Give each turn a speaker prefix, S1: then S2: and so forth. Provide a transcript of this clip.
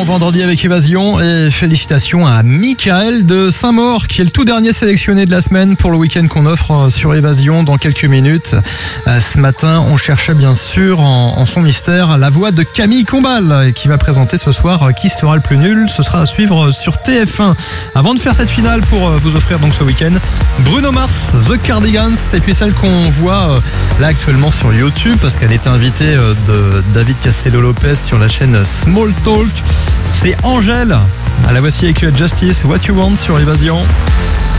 S1: Bon vendredi avec Évasion et félicitations à Michael de Saint-Maur qui est le tout dernier sélectionné de la semaine pour le week-end qu'on offre sur Évasion dans quelques minutes. Ce matin, on cherchait bien sûr en son mystère la voix de Camille Combal qui va présenter ce soir Qui sera le plus nul. Ce sera à suivre sur TF1. Avant de faire cette finale pour vous offrir donc ce week-end, Bruno Mars, The Cardigans et puis celle qu'on voit là actuellement sur YouTube parce qu'elle est invitée de David Castello-Lopez sur la chaîne Small Talk. C'est Angèle. À la voici avec Justice, What You Want sur Évasion.